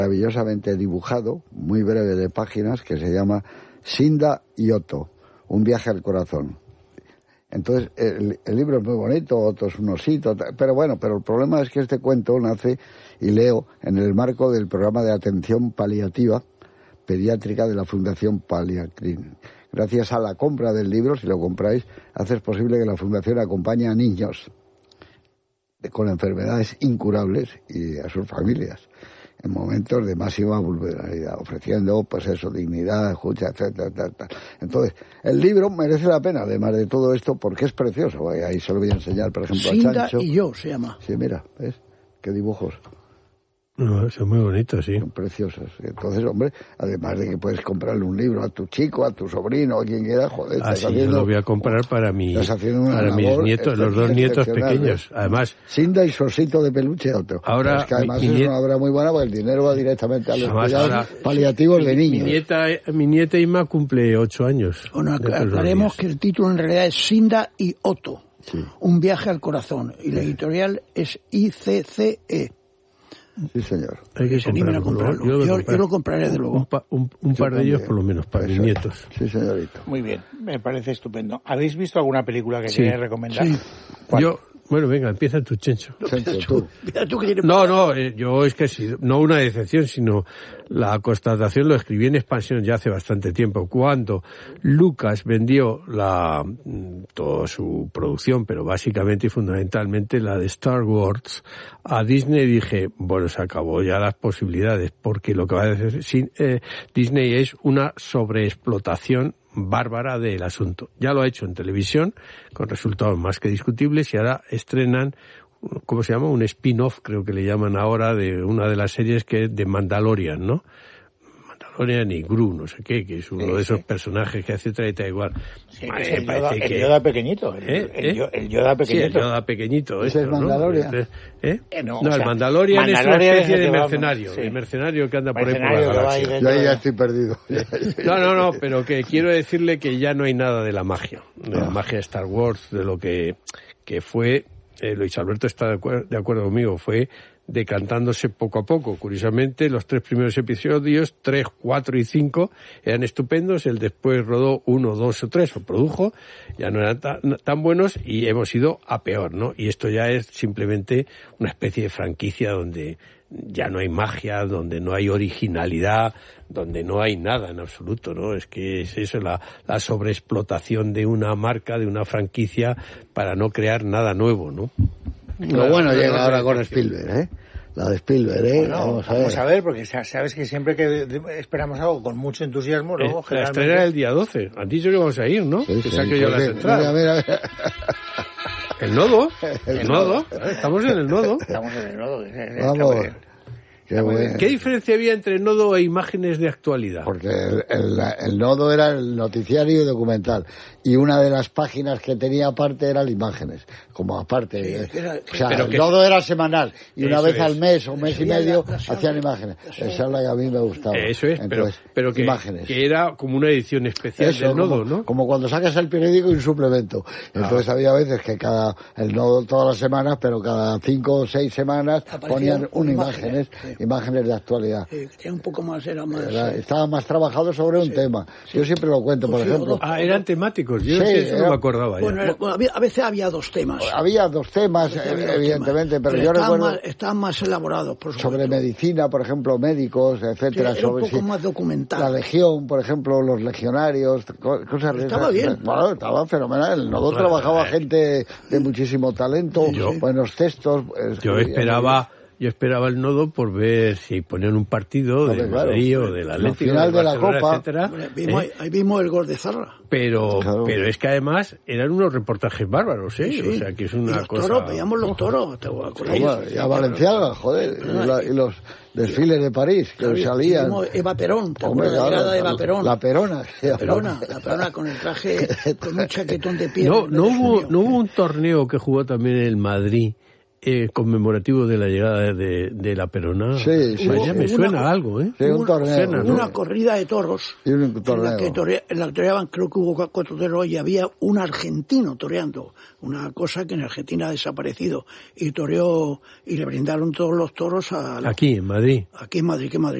maravillosamente dibujado, muy breve de páginas, que se llama Sinda y Otto, un viaje al corazón. Entonces, el libro es muy bonito, Otto es un osito, pero el problema es que este cuento nace, y leo, en el marco del programa de atención paliativa pediátrica de la Fundación Paliacrin. Gracias a la compra del libro, si lo compráis, haces posible que la Fundación acompañe a niños con enfermedades incurables y a sus familias en momentos de máxima vulnerabilidad, ofreciendo, dignidad, escucha, etcétera. Entonces, el libro merece la pena, además de todo esto, porque es precioso. Ahí se lo voy a enseñar, por ejemplo, Sinda a Chancho. y yo se llama. Sí, mira, ¿ves? Qué dibujos. No, son muy bonitos, sí. Son preciosos. Entonces, hombre, además de que puedes comprarle un libro a tu chico, a tu sobrino, a quien quiera, joder. Yo lo voy a comprar para mis nietos, los dos nietos pequeños. Además, Sinda y su osito de peluche otro. Ahora, es que además es una obra muy buena porque el dinero va directamente a los cuidados paliativos de niños. Mi nieta Inma cumple 8 años. Bueno, aclaremos que el título en realidad es Sinda y Otto, un viaje al corazón. Y la editorial es ICCE. Sí, señor. Hay que comprarlo. Yo lo compraré, de luego. Un par de ellos, por lo menos, para mis nietos. Sí, señorito. Muy bien, me parece estupendo. ¿Habéis visto alguna película que queráis recomendar? Sí. Bueno, venga, empieza tu, Chencho. Tú. Yo es que no una decepción, sino la constatación, lo escribí en expansión ya hace bastante tiempo. Cuando Lucas vendió toda su producción, pero básicamente y fundamentalmente la de Star Wars, a Disney, dije, bueno, se acabó ya las posibilidades, porque lo que va a decir Disney es una sobreexplotación bárbara del asunto. Ya lo ha hecho en televisión, con resultados más que discutibles, y ahora estrenan, ¿cómo se llama? Un spin-off, creo que le llaman ahora, de una de las series que es de Mandalorian, ¿no? Mandalorian y Gru, no sé qué, que es uno de esos personajes que hace y tal igual. Sí, el Yoda pequeñito. El Yoda pequeñito. Sí, el Yoda pequeñito. ¿Ese es Mandalorian? ¿No? El Mandalorian es una especie de mercenario. El mercenario que anda por ahí por la galaxia. Yo ahí ya estoy perdido. No, pero que quiero decirle que ya no hay nada de la magia. De la magia de Star Wars, de lo que fue, Luis Alberto está de acuerdo conmigo, fue decantándose poco a poco. Curiosamente, los 3 primeros episodios, 3, 4 y 5, eran estupendos. El después rodó 1, 2 o 3, o produjo, ya no eran tan buenos, y hemos ido a peor, ¿no? Y esto ya es simplemente una especie de franquicia donde ya no hay magia, donde no hay originalidad, donde no hay nada en absoluto, ¿no? Es que es eso, la sobreexplotación de una marca, de una franquicia, para no crear nada nuevo, ¿no? Lo bueno llega ahora con Spielberg, La de Spielberg, Bueno, vamos a ver, porque sabes que siempre que esperamos algo con mucho entusiasmo, luego la estrena el día 12. Han dicho que vamos a ir, ¿no? Sí, que saque yo las entradas. Mira. El nodo. Estamos en el nodo. Vamos. ¿Qué diferencia había entre nodo e imágenes de actualidad? Porque el nodo era el noticiario y documental, y una de las páginas que tenía aparte eran imágenes, como aparte. El nodo era semanal, y una vez al mes o mes y medio hacían imágenes. Esa es la que a mí me gustaba. Eso es, entonces, pero que, imágenes. Que era como una edición especial del nodo, ¿no? Como cuando sacas el periódico y un suplemento. Entonces había veces que el nodo todas las semanas, pero cada 5 o 6 semanas ponían imágenes de actualidad. Un poco más, estaba más trabajado sobre un tema. Yo siempre lo cuento, por ejemplo. Eran temáticos. Yo no me acordaba. A veces había 2 temas. Había 2 temas, evidentemente, pero yo recuerdo. Estaban más elaborados, por supuesto. Sobre medicina, por ejemplo, médicos, etcétera. Era un poco más documental. La legión, por ejemplo, los legionarios, cosas de estaba bien. Bueno, estaba fenomenal. El nodo trabajaba gente de muchísimo talento, buenos textos. Yo esperaba el nodo por ver si ponían un partido de Madrid o del Atlético, final de la Copa, etcétera. Ahí vimos el gol de Zarra. Pero es que además eran unos reportajes bárbaros, Sí. O sea, que es una cosa... Toros, veíamos los toros, te acuerdas. Y a Valenciaga, joder, y los desfiles de París, que salían... Eva Perón, ¿te acuerdas de la de Eva Perón? La Perona. La Perona con el traje, con un chaquetón de piel. No hubo un torneo que jugó también el Madrid, conmemorativo de la llegada de la Perona. Sí, sí. Ya me suena algo, ¿eh? Sí, un torneo. Suena, ¿no? Una corrida de toros. Y un torneo. En la que toreaban, creo que hubo 4 toreros y había un argentino toreando. Una cosa que en Argentina ha desaparecido. Y toreó, y le brindaron todos los toros a... Aquí, en Madrid. Aquí en Madrid,